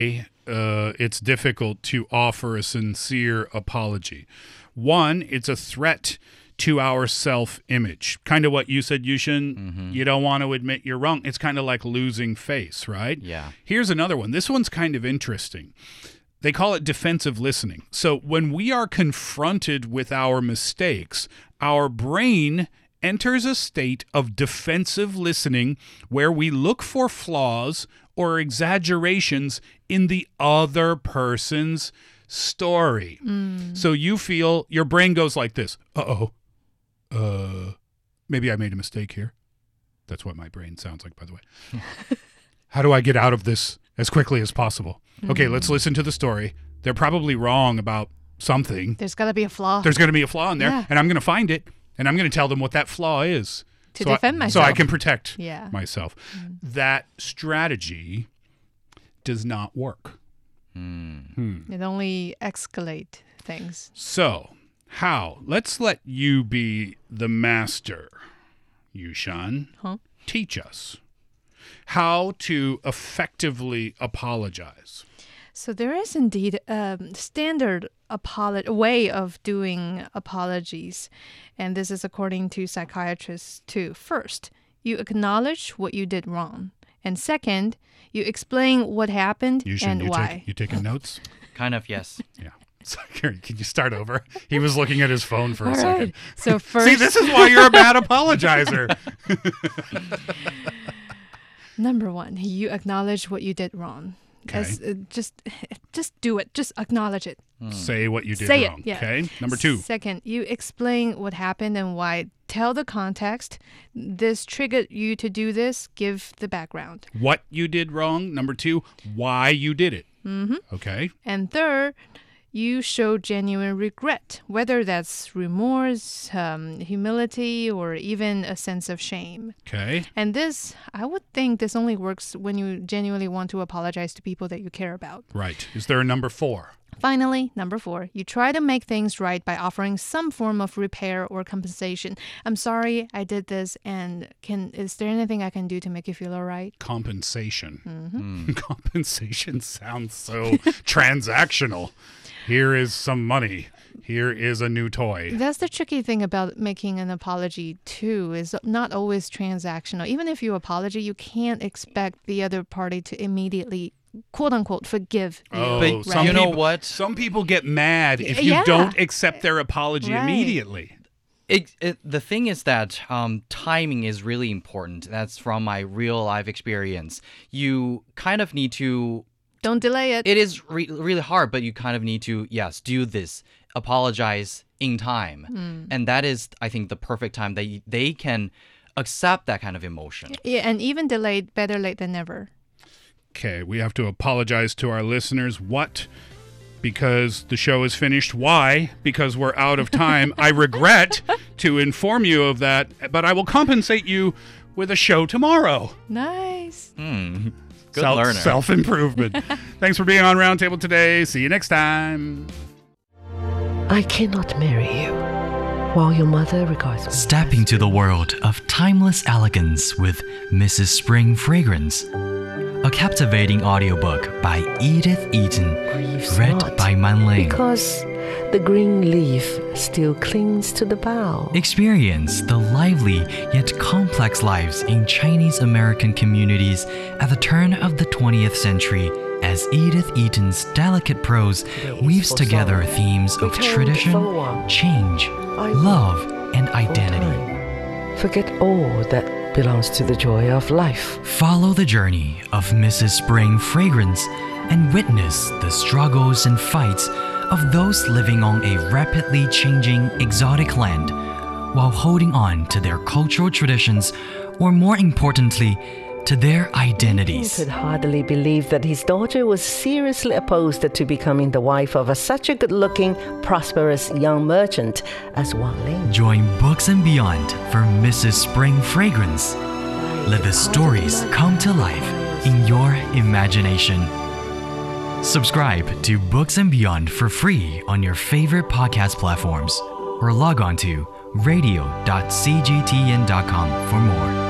it's difficult to offer a sincere apology. One, it's a threat to our self-image. Kind of what you said, Yushin. Mm-hmm. You don't want to admit you're wrong. It's kind of like losing face, right? Yeah. Here's another one. This one's kind of interesting. They call it defensive listening. So when we are confronted with our mistakes, our brain enters a state of defensive listening where we look for flaws or exaggerations in the other person's story. So you feel, your brain goes like this. Maybe I made a mistake here. That's what my brain sounds like, by the way. How do I get out of this as quickly as possible? Okay, let's listen to the story. They're probably wrong about something. There's got to be a flaw. There's going to be a flaw in there, Yeah. and I'm going to find it, and I'm going to tell them what that flaw is. To defend myself. So I can protect Yeah. myself. That strategy does not work. It only escalate things. So, how? Let's let you be the master, Yushan. Huh? Teach us how to effectively apologize. So there is indeed a standard way of doing apologies. And this is according to psychiatrists too. First, you acknowledge what you did wrong. And second, you explain what happened and why. You taking notes? Kind of, yes. Yeah. Sorry, can you start over? He was looking at his phone for a All second. right. So first, See, this is why you're a bad apologizer. number one, you acknowledge what you did wrong. Okay. Just do it. Just acknowledge it. Say what you did Say wrong. it. Yeah. Okay. Number two. Second, you explain what happened and why. Tell the context. This triggered you to do this. Give the background. What you did wrong. Number two, why you did it. Mm-hmm. Okay. And third, you show genuine regret, whether that's remorse, humility, or even a sense of shame. Okay. And this, I would think this only works when you genuinely want to apologize to people that you care about. Right. Is there a number four? Finally, number four, you try to make things right by offering some form of repair or compensation. I'm sorry I did this, and is there anything I can do to make you feel all right? Compensation. Mm-hmm. Compensation sounds so transactional. Here is some money. Here is a new toy. That's the tricky thing about making an apology, too, is not always transactional. Even if you apologize, you can't expect the other party to immediately, quote unquote, forgive you. Oh, But some you know people- what? Some people get mad if you Yeah. don't accept their apology Right. immediately. The thing is that timing is really important. That's from my real life experience. You kind of need to... Don't delay it. It is really hard, but you kind of need to, yes, do this. Apologize in time. And that is, I think, the perfect time that they can accept that kind of emotion. Yeah, and even delayed, better late than never. Okay, we have to apologize to our listeners. What? Because the show is finished. Why? Because we're out of time. I regret to inform you of that, but I will compensate you with a show tomorrow. Nice. Good learner. Self-improvement. Thanks for being on Roundtable today. See you next time. I cannot marry you while your mother regards me. Step into the world of timeless elegance with Mrs. Spring Fragrance, a captivating audiobook by Edith Eaton, Grieves read not, by Man Ling. because the green leaf still clings to the bough. Experience the lively yet complex lives in Chinese American communities at the turn of the 20th century as Edith Eaton's delicate prose weaves for together sorrow. themes of Return tradition, for one. change, love, and identity. Time. Forget all that belongs to the joy of life. Follow the journey of Mrs. Spring Fragrance and witness the struggles and fights of those living on a rapidly changing exotic land while holding on to their cultural traditions, or more importantly, to their He identities. could hardly believe that his daughter was seriously opposed to becoming the wife of such a good-looking, prosperous young merchant as Wang Ling. Join Books and Beyond for Mrs. Spring Fragrance. Let the stories come to life in your imagination. Subscribe to Books and Beyond for free on your favorite podcast platforms or log on to radio.cgtn.com for more.